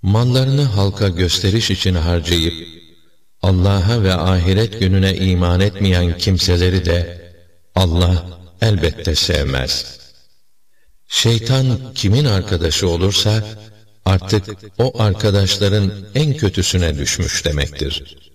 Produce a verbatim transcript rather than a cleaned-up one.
mallarını halka gösteriş için harcayıp, Allah'a ve ahiret gününe iman etmeyen kimseleri de Allah elbette sevmez. Şeytan kimin arkadaşı olursa, artık o arkadaşların en kötüsüne düşmüş demektir.